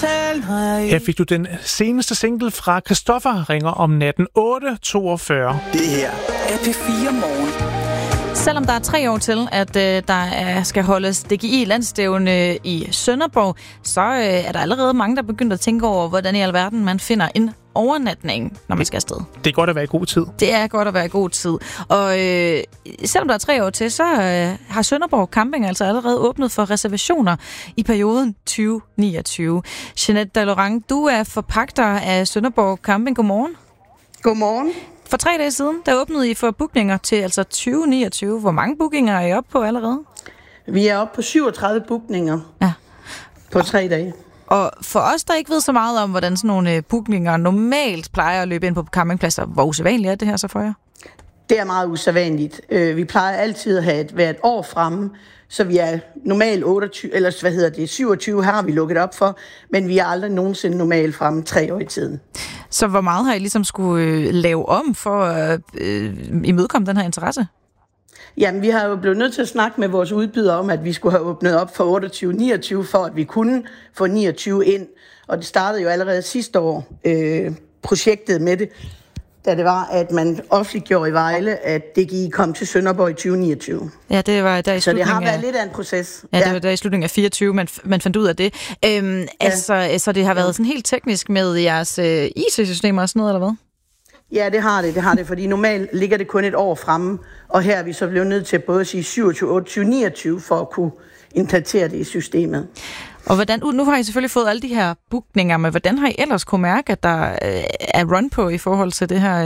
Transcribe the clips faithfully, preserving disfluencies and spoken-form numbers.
Her fik du den seneste single fra Christoffer ringer om natten otte toogfyrre. Det her er P fire Morgen. Selvom der er tre år til, at øh, der er, skal holdes D G I-landstævne i Sønderborg, så øh, er der allerede mange, der er begyndt at tænke over, hvordan i alverden man finder en overnatning, når man skal afsted. Det er godt at være i god tid. Det er godt at være i god tid. Og øh, selvom der er tre år til, så øh, har Sønderborg Camping altså allerede åbnet for reservationer i perioden tyve niogtyve. Jeanette Dallorang, du er forpagter af Sønderborg Camping. Godmorgen. Godmorgen. For tre dage siden, der åbnede I for bookninger til altså tyve niogtyve. Hvor mange bookinger er I oppe på allerede? Vi er oppe på syvogtredive bookninger ja. på tre dage. Og for os, der ikke ved så meget om, hvordan sådan nogle bookninger normalt plejer at løbe ind på campingpladser, hvor usædvanligt er det her så for jer? Det er meget usædvanligt. Vi plejer altid at have et, være et år fremme, så vi er normalt otteogtyve, eller hvad hedder det, syvogtyve har vi lukket op for, men vi er aldrig nogensinde normalt fremme tre år i tiden. Så hvor meget har I ligesom skulle øh, lave om for at øh, imødekomme den her interesse? Jamen, vi har jo blevet nødt til at snakke med vores udbydere om, at vi skulle have åbnet op for otteogtyve niogtyve, for at vi kunne få niogtyve ind. Og det startede jo allerede sidste år, øh, projektet med det, da det var, at man offentliggjorde i Vejle, at D G I kom til Sønderborg i tyve niogtyve. Ja, det var der i Så det har været af... lidt af en proces. Ja, det var der i slutningen af fireogtyve, man, man fandt ud af det. Øhm, ja. Altså, så det har været sådan helt teknisk med jeres øh, I T-systemer og sådan noget, eller hvad? Ja, det har det, det har det, fordi normalt ligger det kun et år fremme, og her er vi så blevet nødt til både at sige syvogtyve, otteogtyve, niogtyve for at kunne implementere det i systemet. Og hvordan, nu har I selvfølgelig fået alle de her bookninger, men hvordan har I ellers kunne mærke, at der er run på i forhold til det her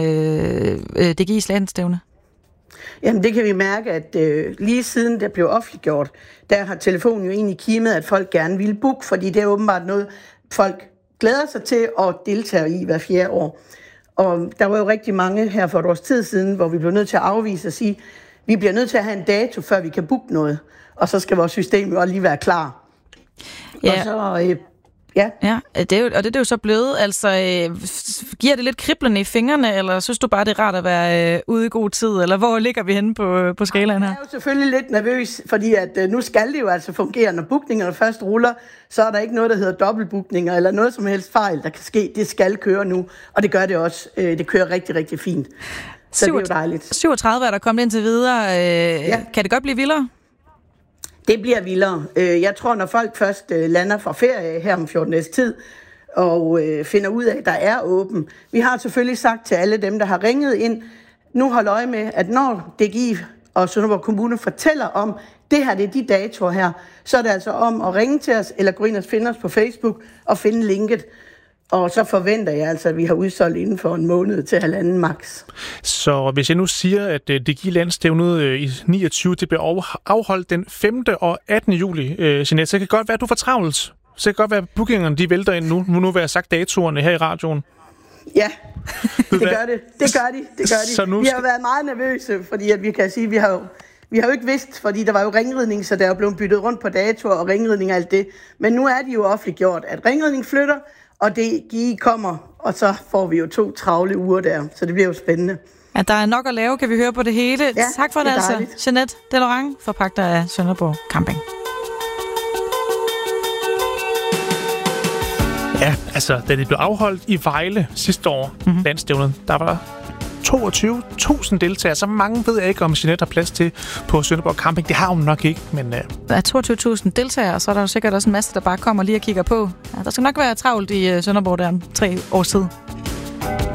øh, D G I's landstævne? Jamen det kan vi mærke, at øh, lige siden det blev offentliggjort, der har telefonen jo egentlig kimet, at folk gerne ville booke, fordi det er åbenbart noget, folk glæder sig til at deltage i hver fjerde år. Og der var jo rigtig mange her for et års tid siden, hvor vi blev nødt til at afvise og sige, vi bliver nødt til at have en dato, før vi kan booke noget. Og så skal vores system jo også lige være klar. Ja. Og så, øh, ja. Ja, det er jo, og det er jo så blevet, altså, øh, giver det lidt kriblende i fingrene, eller synes du bare, det er rart at være øh, ude i god tid, eller hvor ligger vi henne på, på skalaen her? Jeg er jo selvfølgelig lidt nervøs, fordi at, øh, nu skal det jo altså fungere, når bookningerne først ruller, så er der ikke noget, der hedder dobbeltbookninger, eller noget som helst fejl, der kan ske. Det skal køre nu, og det gør det også. Øh, det kører rigtig, rigtig fint. Så det er jo dejligt. syvogtredive er der kommet indtil videre. Øh, ja. Kan det godt blive vildere? Det bliver vildere. Jeg tror, når folk først lander fra ferie her om fjorten dages tid, og finder ud af, at der er åben. Vi har selvfølgelig sagt til alle dem, der har ringet ind, nu hold øje med, at når D G I og Sønderborg Kommune fortæller om, det her det er de datoer her, så er det altså om at ringe til os, eller gå ind og finde os på Facebook og finde linket. Og så forventer jeg altså, at vi har udsolgt inden for en måned til halvanden max. Så hvis jeg nu siger, at D G I-landstævnet i niogtyve, det bliver afholdt den femte og attende juli, Jeanette, så kan det godt være, at du får travlt. Så kan det godt være, at bookingerne de vælter ind nu. Nu vil jeg sagt datoerne her i radioen. Ja, det gør det. Det gør de. Det gør de. Så nu vi har været meget nervøse, fordi at vi kan sige, at vi har jo Vi har jo ikke vidst, fordi der var jo ringridning, så der er jo blevet byttet rundt på datoer og ringridning og alt det. Men nu er de jo offentliggjort, at ringridning flytter, og D G I kommer, og så får vi jo to travle uger der. Så det bliver jo spændende. Ja, der er nok at lave, kan vi høre på det hele. Ja, tak for det, det altså. Dejligt. Jeanette Dallorang, forpagter af Sønderborg Camping. Ja, altså, da det blev afholdt i Vejle sidste år, mm-hmm. landstævnet, der var der toogtyve tusind deltagere. Så mange ved jeg ikke, om Jeanette har plads til på Sønderborg Camping. Det har hun nok ikke, men... Uh... Der er toogtyve tusind deltagere, og så er der jo sikkert også en masse, der bare kommer lige og kigger på. Ja, der skal nok være travlt i uh, Sønderborg der om tre års tid.